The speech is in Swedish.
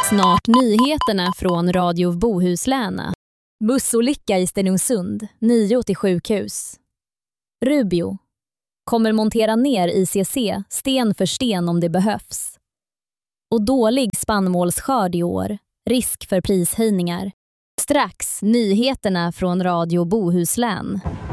Snart nyheterna från Radio Bohuslän. Bussolycka i Stenungsund, 9 till sjukhus. Rubio kommer montera ner ICC sten för sten om det behövs. Och dålig spannmålsskörd i år, risk för prishöjningar. Strax nyheterna från Radio Bohuslän.